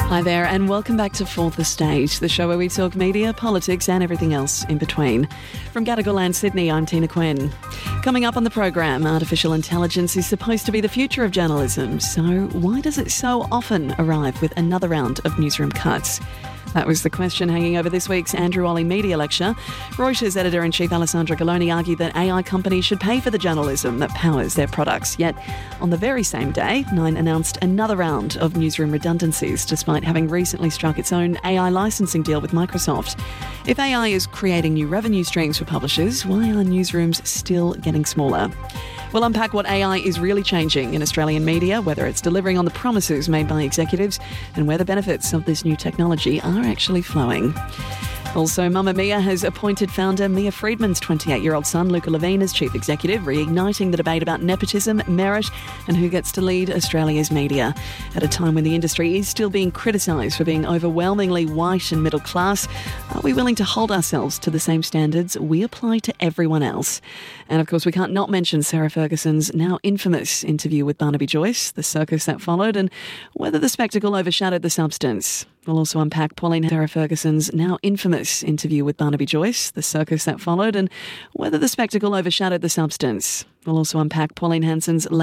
Hi there and welcome back to Fourth Estate, the show where we talk media, politics and everything else in between. From Gadigal Land, Sydney, I'm Tina Quinn. Coming up on the program, artificial intelligence is supposed to be the future of journalism, so why does it so often arrive with another round of newsroom cuts? That was the question hanging over this week's Andrew Olle Media Lecture. Reuters editor-in-chief Alessandra Galloni argued that AI companies should pay for the journalism that powers their products. Yet, on the very same day, Nine announced another round of newsroom redundancies, despite having recently struck its own AI licensing deal with Microsoft. If AI is creating new revenue streams for publishers, why are newsrooms still getting smaller? We'll unpack what AI is really changing in Australian media, whether it's delivering on the promises made by executives, and where the benefits of this new technology are actually flowing. Also, Mamamia has appointed founder Mia Freedman's 28-year-old son, Luca Levine, as chief executive, reigniting the debate about nepotism, merit and who gets to lead Australia's media. At a time when the industry is still being criticised for being overwhelmingly white and middle class, are we willing to hold ourselves to the same standards we apply to everyone else? And of course, we can't not mention Sarah Ferguson's now infamous interview with Barnaby Joyce, the circus that followed, and whether the spectacle overshadowed the substance. We'll also unpack Sarah Ferguson's now infamous interview with Barnaby Joyce, the circus that followed, and whether the spectacle overshadowed the substance. We'll also unpack Pauline Hanson's